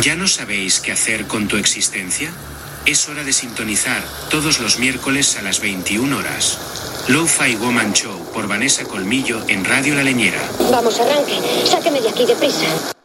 ¿Ya no sabéis qué hacer con tu existencia? Es hora de sintonizar todos los miércoles a las 21 horas. Lo-Fi Woman Show por Vanessa Colmillo en Radio La Leñera. Vamos, arranque. Sáqueme de aquí deprisa.